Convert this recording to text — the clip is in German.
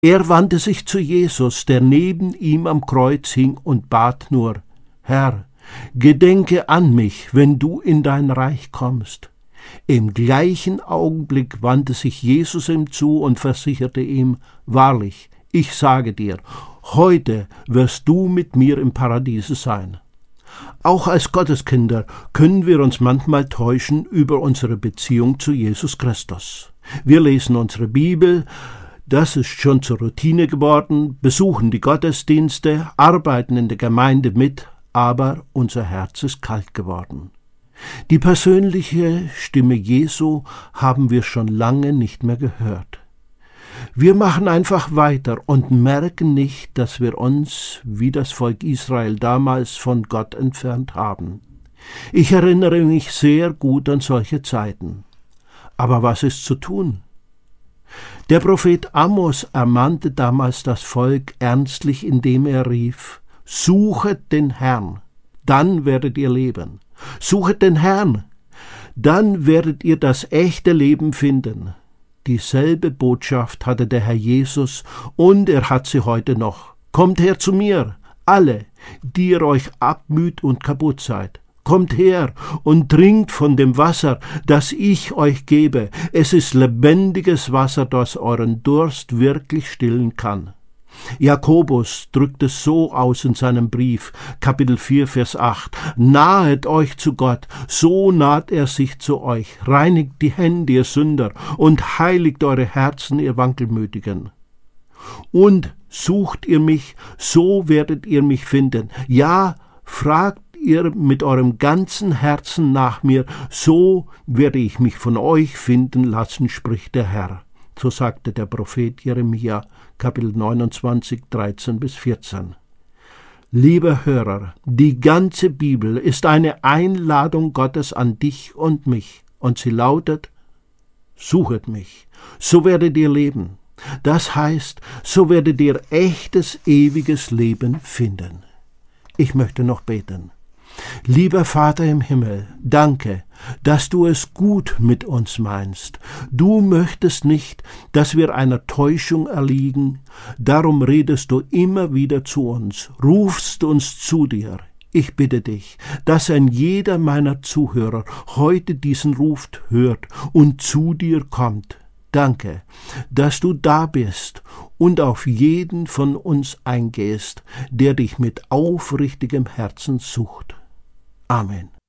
Er wandte sich zu Jesus, der neben ihm am Kreuz hing, und bat nur: Herr, gedenke an mich, wenn du in dein Reich kommst. Im gleichen Augenblick wandte sich Jesus ihm zu und versicherte ihm: Wahrlich, ich sage dir, heute wirst du mit mir im Paradiese sein. Auch als Gotteskinder können wir uns manchmal täuschen über unsere Beziehung zu Jesus Christus. Wir lesen unsere Bibel, das ist schon zur Routine geworden, besuchen die Gottesdienste, arbeiten in der Gemeinde mit, aber unser Herz ist kalt geworden. Die persönliche Stimme Jesu haben wir schon lange nicht mehr gehört. Wir machen einfach weiter und merken nicht, dass wir uns, wie das Volk Israel damals, von Gott entfernt haben. Ich erinnere mich sehr gut an solche Zeiten. Aber was ist zu tun? Der Prophet Amos ermahnte damals das Volk ernstlich, indem er rief: Suchet den Herrn, dann werdet ihr leben. Suchet den Herrn, dann werdet ihr das echte Leben finden. Dieselbe Botschaft hatte der Herr Jesus und er hat sie heute noch. Kommt her zu mir, alle, die ihr euch abmüht und kaputt seid. Kommt her und trinkt von dem Wasser, das ich euch gebe. Es ist lebendiges Wasser, das euren Durst wirklich stillen kann. Jakobus drückt es so aus in seinem Brief, Kapitel 4, Vers 8. Nahet euch zu Gott, so naht er sich zu euch. Reinigt die Hände, ihr Sünder, und heiligt eure Herzen, ihr Wankelmütigen. Und sucht ihr mich, so werdet ihr mich finden. Ja, fragt ihr mit eurem ganzen Herzen nach mir, so werde ich mich von euch finden lassen, spricht der Herr. So sagte der Prophet Jeremia, Kapitel 29, 13 bis 14. Lieber Hörer, die ganze Bibel ist eine Einladung Gottes an dich und mich, und sie lautet: Suchet mich, so werdet ihr leben. Das heißt, so werdet ihr echtes, ewiges Leben finden. Ich möchte noch beten. Lieber Vater im Himmel, danke, dass du es gut mit uns meinst. Du möchtest nicht, dass wir einer Täuschung erliegen, darum redest du immer wieder zu uns, rufst uns zu dir. Ich bitte dich, dass ein jeder meiner Zuhörer heute diesen Ruf hört und zu dir kommt. Danke, dass du da bist und auf jeden von uns eingehst, der dich mit aufrichtigem Herzen sucht. Amen.